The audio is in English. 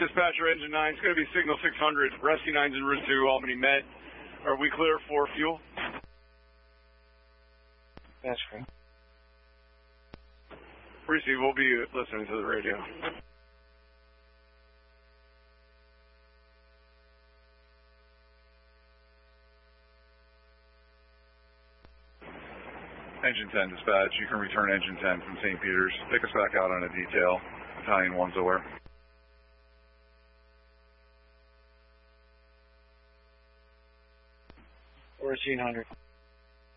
Dispatcher, Engine 9. It's going to be Signal 600. Rescue 9's en route to Albany Met. Are we clear for fuel? That's great. Receive, we'll be listening to the radio. Engine 10 dispatch, you can return Engine 10 from St. Peter's. Pick us back out on a detail. Battalion 1's aware. 1400.